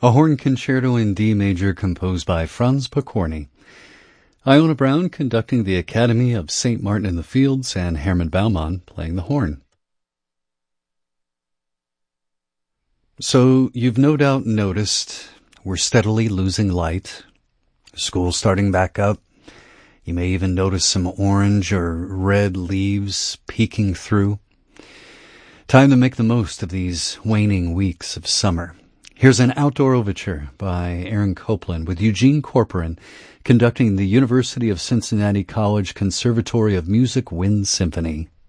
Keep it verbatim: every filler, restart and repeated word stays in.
A horn concerto in D major composed by Franz Pokorny. Iona Brown conducting the Academy of Saint Martin in the Fields, and Hermann Baumann playing the horn. So you've no doubt noticed we're steadily losing light. School's starting back up. You may even notice some orange or red leaves peeking through. Time to make the most of these waning weeks of summer. Here's an outdoor overture by Aaron Copland with Eugene Corporan conducting the University of Cincinnati College Conservatory of Music Wind Symphony.